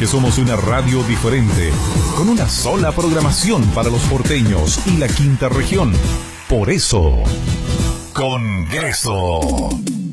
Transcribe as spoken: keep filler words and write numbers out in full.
porque somos una radio diferente, con una sola programación para los porteños y la quinta región. Por eso, Congreso.